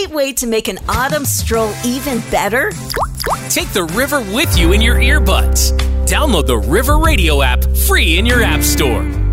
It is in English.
great way to make an autumn stroll even better? Take the river with you in your earbuds. Download the River Radio app free in your app store.